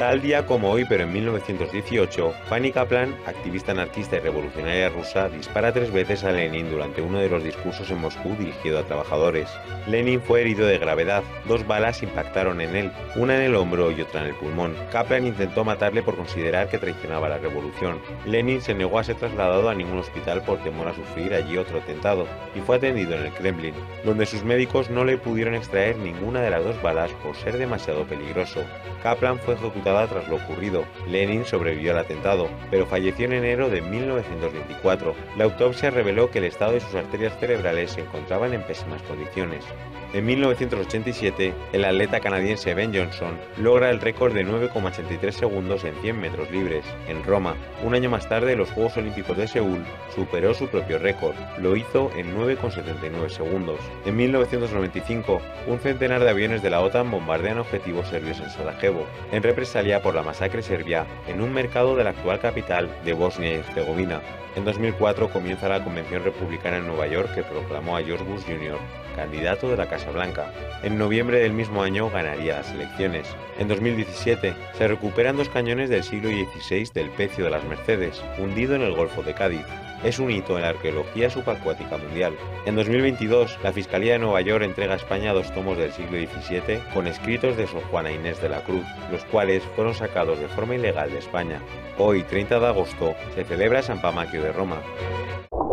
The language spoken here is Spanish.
Tal día como hoy, pero en 1918, Fanny Kaplan, activista anarquista y revolucionaria rusa, dispara 3 veces a Lenin durante uno de los discursos en Moscú dirigido a trabajadores. Lenin fue herido de gravedad, 2 balas impactaron en él, una en el hombro y otra en el pulmón. Kaplan intentó matarle por considerar que traicionaba la revolución. Lenin se negó a ser trasladado a ningún hospital por temor a sufrir allí otro atentado, y fue atendido en el Kremlin, donde sus médicos no le pudieron extraer ninguna de las 2 balas por ser demasiado peligroso. Kaplan fue ejecutada tras lo ocurrido. Lenin sobrevivió al atentado, pero falleció en enero de 1924. La autopsia reveló que el estado de sus arterias cerebrales se encontraban en pésimas condiciones. En 1987, el atleta canadiense Ben Johnson logra el récord de 9,83 segundos en 100 metros libres. En Roma, un año más tarde, los Juegos Olímpicos de Seúl, superó su propio récord. Lo hizo en 9,79 segundos. En 1995, un centenar de aviones de la OTAN bombardean objetivos serbios en Sarajevo, en represalia por la masacre serbia en un mercado de la actual capital de Bosnia y Herzegovina. En 2004 comienza la Convención Republicana en Nueva York que proclamó a George Bush Jr. candidato de la Casa Blanca. En noviembre del mismo año ganaría las elecciones. En 2017 se recuperan 2 cañones del siglo XVI del Pecio de las Mercedes, hundido en el Golfo de Cádiz. Es un hito en la arqueología subacuática mundial. En 2022, la Fiscalía de Nueva York entrega a España 2 tomos del siglo XVII con escritos de Sor Juana Inés de la Cruz, los cuales fueron sacados de forma ilegal de España. Hoy, 30 de agosto, se celebra San Pamaquio de Roma.